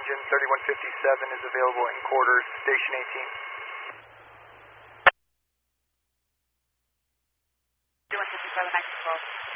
engine 3157 is available in quarters, station 18. 3157, active 12.